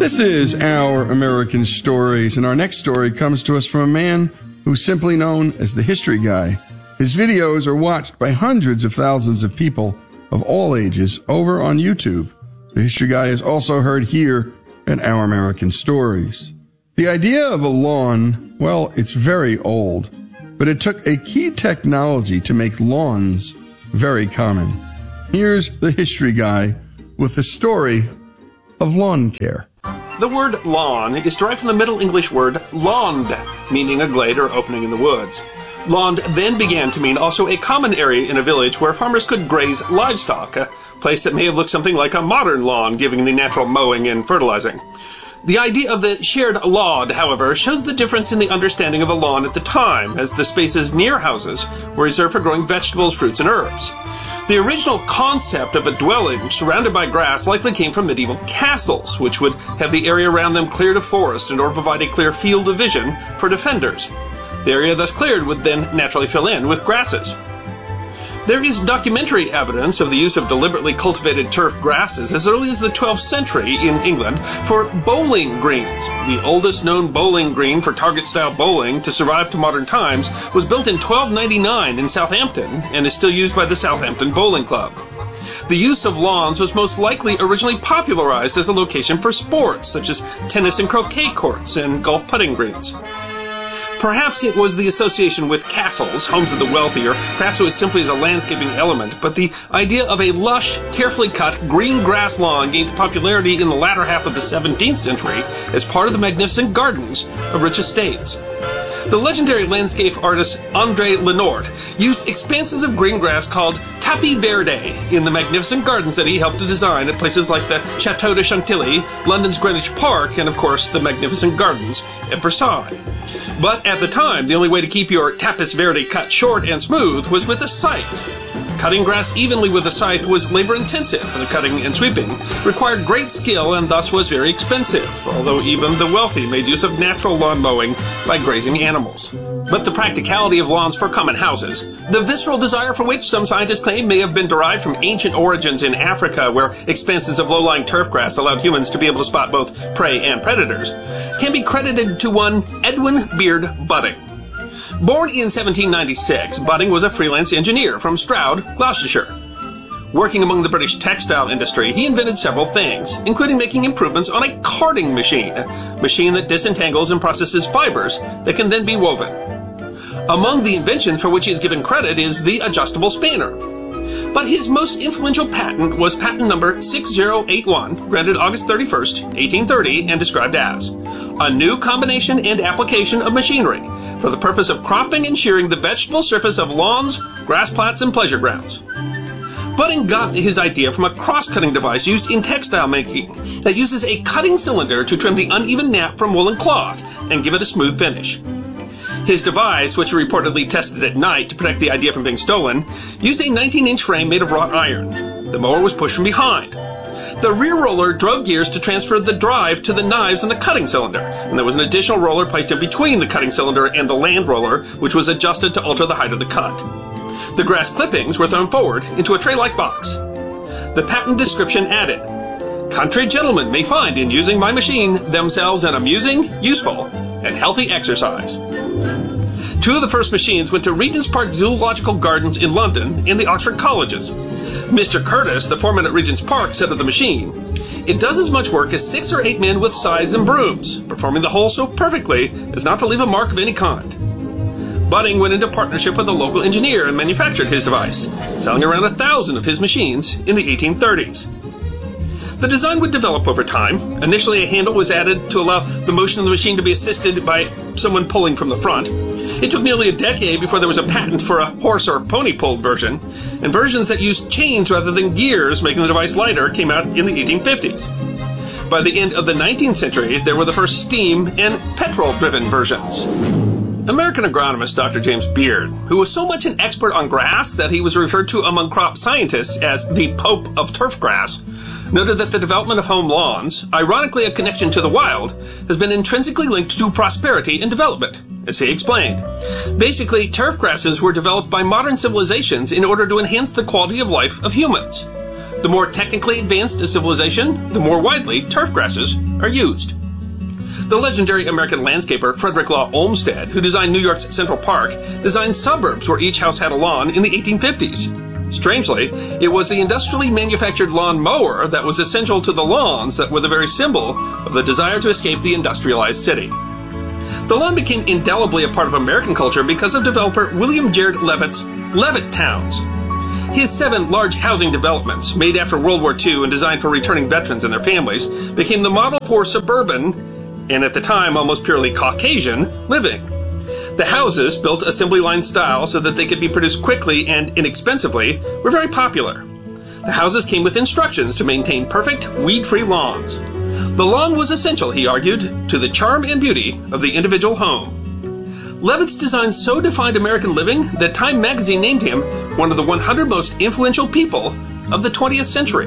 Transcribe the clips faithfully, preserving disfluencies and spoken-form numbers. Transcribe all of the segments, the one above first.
This is Our American Stories, and our next story comes to us from a man who's simply known as the History Guy. His videos are watched by hundreds of thousands of people of all ages over on YouTube. The History Guy is also heard here at Our American Stories. The idea of a lawn, well, it's very old, but it took a key technology to make lawns very common. Here's the History Guy with the story of lawn care. The word lawn is derived from the Middle English word laund, meaning a glade or opening in the woods. Laund then began to mean also a common area in a village where farmers could graze livestock, a place that may have looked something like a modern lawn, given the natural mowing and fertilizing. The idea of the shared laud, however, shows the difference in the understanding of a lawn at the time, as the spaces near houses were reserved for growing vegetables, fruits, and herbs. The original concept of a dwelling surrounded by grass likely came from medieval castles, which would have the area around them cleared of forest in order to provide a clear field of vision for defenders. The area thus cleared would then naturally fill in with grasses. There is documentary evidence of the use of deliberately cultivated turf grasses as early as the twelfth century in England for bowling greens. The oldest known bowling green for target-style bowling to survive to modern times was built in twelve ninety-nine in Southampton and is still used by the Southampton Bowling Club. The use of lawns was most likely originally popularized as a location for sports, such as tennis and croquet courts and golf putting greens. Perhaps it was the association with castles, homes of the wealthy, or perhaps it was simply as a landscaping element, but the idea of a lush, carefully cut, green grass lawn gained popularity in the latter half of the seventeenth century as part of the magnificent gardens of rich estates. The legendary landscape artist André Lenoir used expanses of green grass called tapis verde in the magnificent gardens that he helped to design at places like the Château de Chantilly, London's Greenwich Park, and of course the magnificent gardens at Versailles. But at the time, the only way to keep your tapis verde cut short and smooth was with a scythe. Cutting grass evenly with a scythe was labor-intensive, for the cutting and sweeping required great skill and thus was very expensive, although even the wealthy made use of natural lawn mowing by grazing animals. But the practicality of lawns for common houses, the visceral desire for which some scientists claim may have been derived from ancient origins in Africa, where expanses of low-lying turf grass allowed humans to be able to spot both prey and predators, can be credited to one Edwin Beard Budding. Born in seventeen ninety-six, Budding was a freelance engineer from Stroud, Gloucestershire. Working among the British textile industry, he invented several things, including making improvements on a carding machine, a machine that disentangles and processes fibers that can then be woven. Among the inventions for which he is given credit is the adjustable spanner. But his most influential patent was patent number six zero eight one, granted August thirty-first, eighteen thirty, and described as a new combination and application of machinery for the purpose of cropping and shearing the vegetable surface of lawns, grass plats, and pleasure grounds. Budding got his idea from a cross-cutting device used in textile making that uses a cutting cylinder to trim the uneven nap from woolen cloth and give it a smooth finish. His device, which he reportedly tested at night to protect the idea from being stolen, used a nineteen inch frame made of wrought iron. The mower was pushed from behind. The rear roller drove gears to transfer the drive to the knives in the cutting cylinder, and there was an additional roller placed in between the cutting cylinder and the land roller, which was adjusted to alter the height of the cut. The grass clippings were thrown forward into a tray-like box. The patent description added, "Country gentlemen may find in using my machine themselves an amusing, useful, and healthy exercise." Two of the first machines went to Regent's Park Zoological Gardens in London and the Oxford Colleges. Mister Curtis, the foreman at Regent's Park, said of the machine, "It does as much work as six or eight men with scythes and brooms, performing the whole so perfectly as not to leave a mark of any kind." Budding went into partnership with a local engineer and manufactured his device, selling around a thousand of his machines in the eighteen thirties. The design would develop over time. Initially, a handle was added to allow the motion of the machine to be assisted by someone pulling from the front. It took nearly a decade before there was a patent for a horse or pony-pulled version, and versions that used chains rather than gears, making the device lighter, came out in the eighteen fifties. By the end of the nineteenth century, there were the first steam and petrol-driven versions. American agronomist Doctor James Beard, who was so much an expert on grass that he was referred to among crop scientists as the Pope of turf grass, noted that the development of home lawns, ironically a connection to the wild, has been intrinsically linked to prosperity and development, as he explained. Basically, turf grasses were developed by modern civilizations in order to enhance the quality of life of humans. The more technically advanced a civilization, the more widely turf grasses are used. The legendary American landscaper Frederick Law Olmsted, who designed New York's Central Park, designed suburbs where each house had a lawn in the eighteen fifties. Strangely, it was the industrially manufactured lawn mower that was essential to the lawns that were the very symbol of the desire to escape the industrialized city. The lawn became indelibly a part of American culture because of developer William Jared Levitt's Levitt Towns. His seven large housing developments, made after World War Two and designed for returning veterans and their families, became the model for suburban, and at the time almost purely Caucasian, living. The houses, built assembly line style so that they could be produced quickly and inexpensively, were very popular. The houses came with instructions to maintain perfect, weed-free lawns. The lawn was essential, he argued, to the charm and beauty of the individual home. Levitt's design so defined American living that Time magazine named him one of the one hundred most influential people of the twentieth century.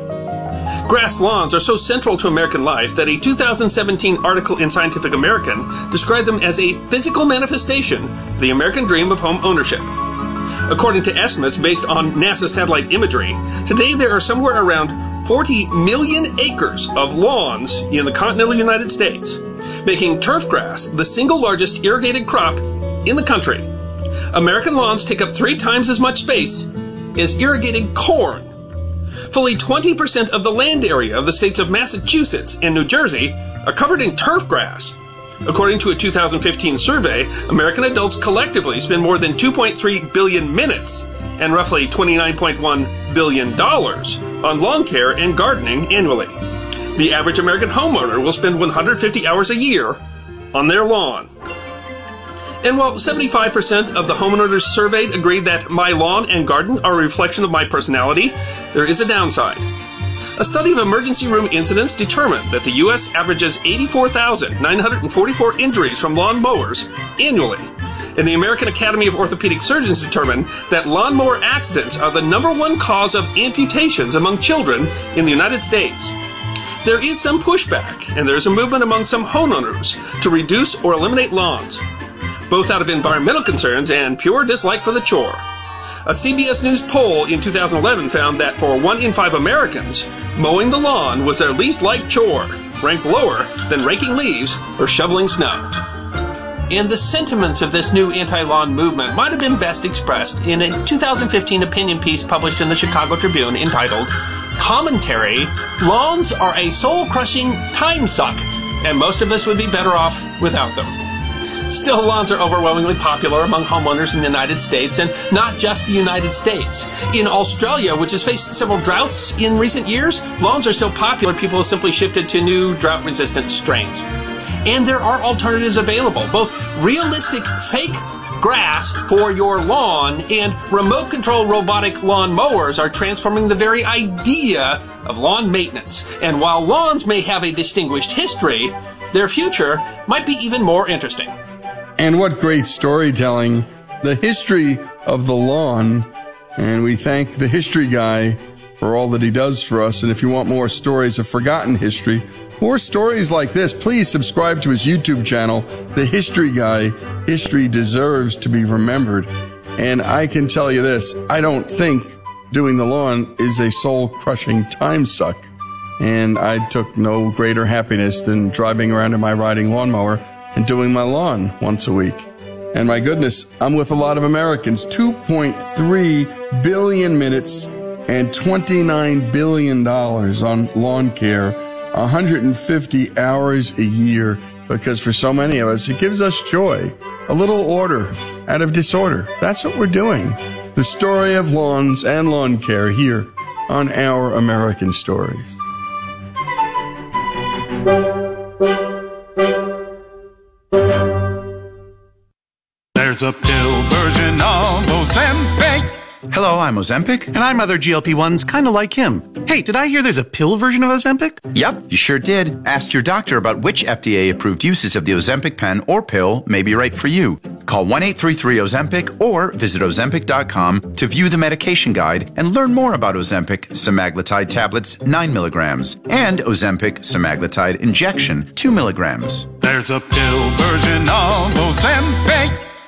Grass lawns are so central to American life that a two thousand seventeen article in Scientific American described them as a physical manifestation of the American dream of home ownership. According to estimates based on NASA satellite imagery, today there are somewhere around forty million acres of lawns in the continental United States, making turf grass the single largest irrigated crop in the country. American lawns take up three times as much space as irrigated corn. Fully twenty percent of the land area of the states of Massachusetts and New Jersey are covered in turf grass. According to a two thousand fifteen survey, American adults collectively spend more than two point three billion minutes and roughly twenty-nine point one billion dollars on lawn care and gardening annually. The average American homeowner will spend one hundred fifty hours a year on their lawn. And while seventy-five percent of the homeowners surveyed agreed that my lawn and garden are a reflection of my personality, there is a downside. A study of emergency room incidents determined that the U S averages eighty-four thousand nine hundred forty-four injuries from lawn mowers annually. And the American Academy of Orthopedic Surgeons determined that lawnmower accidents are the number one cause of amputations among children in the United States. There is some pushback, and there is a movement among some homeowners to reduce or eliminate lawns, both out of environmental concerns and pure dislike for the chore. A C B S News poll in two thousand eleven found that for one in five Americans, mowing the lawn was their least liked chore, ranked lower than raking leaves or shoveling snow. And the sentiments of this new anti-lawn movement might have been best expressed in a two thousand fifteen opinion piece published in the Chicago Tribune entitled, "Commentary, Lawns Are a Soul-Crushing Time Suck, and Most of Us Would Be Better Off Without Them." Still, lawns are overwhelmingly popular among homeowners in the United States, and not just the United States. In Australia, which has faced several droughts in recent years, lawns are so popular people have simply shifted to new drought-resistant strains. And there are alternatives available, both realistic fake grass for your lawn and remote-control robotic lawn mowers are transforming the very idea of lawn maintenance. And while lawns may have a distinguished history, their future might be even more interesting. And what great storytelling, the history of the lawn. And we thank the history guy for all that he does for us. And if you want more stories of forgotten history, more stories like this, please subscribe to his YouTube channel, The History Guy. History deserves to be remembered. And I can tell you this, I don't think doing the lawn is a soul-crushing time suck. And I took no greater happiness than driving around in my riding lawnmower and doing my lawn once a week. And my goodness, I'm with a lot of Americans. two point three billion minutes and twenty-nine billion dollars on lawn care, one hundred fifty hours a year, because for so many of us, it gives us joy. A little order out of disorder. That's what we're doing. The story of lawns and lawn care here on Our American Stories. There's a pill version of Ozempic. Hello, I'm Ozempic. And I'm other G L P ones kind of like him. Hey, did I hear there's a pill version of Ozempic? Yep, you sure did. Ask your doctor about which F D A-approved uses of the Ozempic pen or pill may be right for you. Call one eight three three Ozempic or visit Ozempic dot com to view the medication guide and learn more about Ozempic semaglutide tablets nine milligrams and Ozempic semaglutide injection two milligrams. There's a pill version of Ozempic.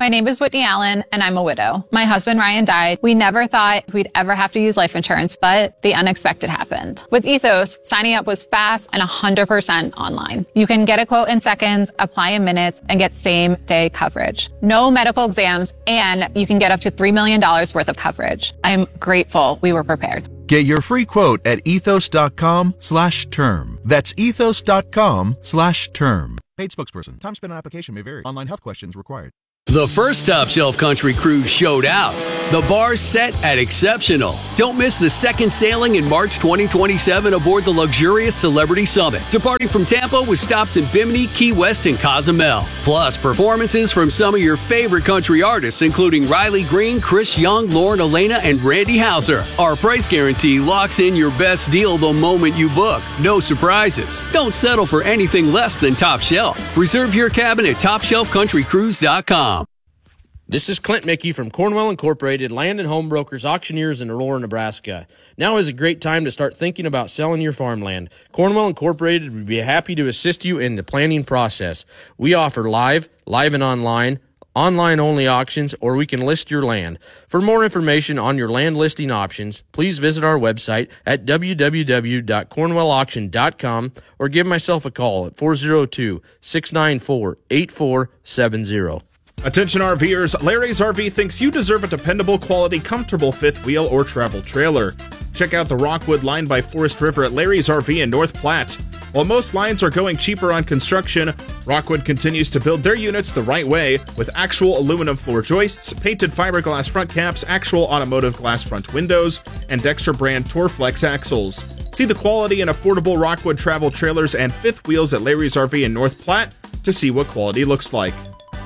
My name is Whitney Allen, and I'm a widow. My husband, Ryan, died. We never thought we'd ever have to use life insurance, but the unexpected happened. With Ethos, signing up was fast and one hundred percent online. You can get a quote in seconds, apply in minutes, and get same-day coverage. No medical exams, and you can get up to three million dollars worth of coverage. I'm grateful we were prepared. Get your free quote at ethos.com slash term. That's ethos.com slash term. Paid spokesperson. Time spent on application may vary. Online health questions required. The first Top Shelf Country Cruise showed out. The bar's set at exceptional. Don't miss the second sailing in March twenty twenty-seven aboard the luxurious Celebrity Summit, departing from Tampa with stops in Bimini, Key West, and Cozumel. Plus, performances from some of your favorite country artists, including Riley Green, Chris Young, Lauren Elena, and Randy Houser. Our price guarantee locks in your best deal the moment you book. No surprises. Don't settle for anything less than Top Shelf. Reserve your cabin at top shelf country cruise dot com. This is Clint Mickey from Cornwell Incorporated, Land and Home Brokers Auctioneers in Aurora, Nebraska. Now is a great time to start thinking about selling your farmland. Cornwell Incorporated would be happy to assist you in the planning process. We offer live, live and online, online-only auctions, or we can list your land. For more information on your land listing options, please visit our website at w w w dot cornwell auction dot com or give myself a call at four oh two, six nine four, eight four seven zero. Attention RVers, Larry's R V thinks you deserve a dependable, quality, comfortable fifth wheel or travel trailer. Check out the Rockwood line by Forest River at Larry's R V in North Platte. While most lines are going cheaper on construction, Rockwood continues to build their units the right way with actual aluminum floor joists, painted fiberglass front caps, actual automotive glass front windows, and Dexter brand Torflex axles. See the quality and affordable Rockwood travel trailers and fifth wheels at Larry's R V in North Platte to see what quality looks like.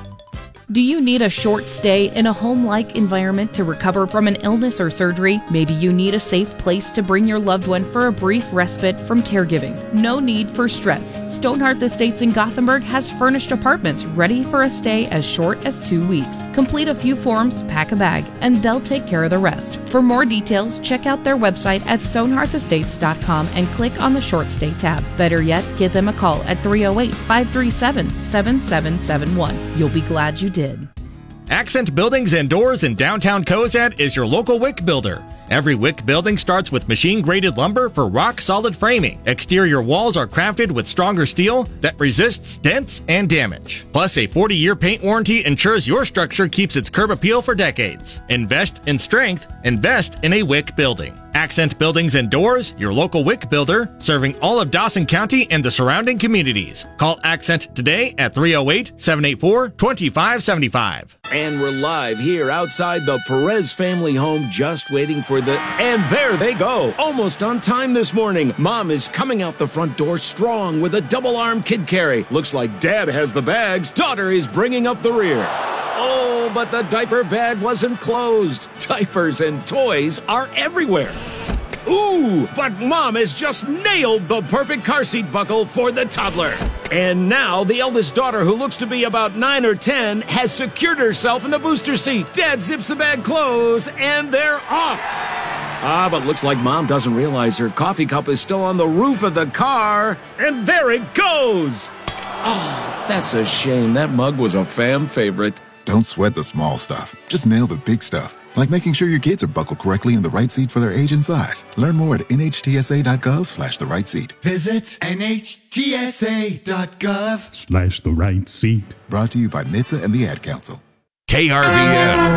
Do you need a short stay in a home-like environment to recover from an illness or surgery? Maybe you need a safe place to bring your loved one for a brief respite from caregiving. No need for stress. Stoneheart Estates in Gothenburg has furnished apartments ready for a stay as short as two weeks. Complete a few forms, pack a bag, and they'll take care of the rest. For more details, check out their website at stonehearth estates dot com and click on the short stay tab. Better yet, give them a call at three oh eight, five three seven, seven seven seven one. You'll be glad you did. Accent Buildings and Doors in downtown Cozad is your local wick builder. Every wick building starts with machine-graded lumber for rock-solid framing. Exterior walls are crafted with stronger steel that resists dents and damage. Plus, a forty-year paint warranty ensures your structure keeps its curb appeal for decades. Invest in strength. Invest in a wick building. Accent Buildings and Doors, your local wick builder, serving all of Dawson County and the surrounding communities. Call Accent today at three oh eight, seven eight four, two five seven five. And we're live here outside the Perez family home, just waiting for the... And there they go! Almost on time this morning. Mom is coming out the front door strong with a double-arm kid carry. Looks like Dad has the bags. Daughter is bringing up the rear. Oh, but the diaper bag wasn't closed. Diapers and toys are everywhere. Ooh, but Mom has just nailed the perfect car seat buckle for the toddler. And now the eldest daughter, who looks to be about nine or ten, has secured herself in the booster seat. Dad zips the bag closed, and they're off. Ah, but looks like Mom doesn't realize her coffee cup is still on the roof of the car. And there it goes. Oh, that's a shame. That mug was a fam favorite. Don't sweat the small stuff. Just nail the big stuff, like making sure your kids are buckled correctly in the right seat for their age and size. Learn more at N H T S A dot gov slash the right seat. Visit N H T S A dot gov slash the right seat. Brought to you by N H T S A and the Ad Council. K R V N.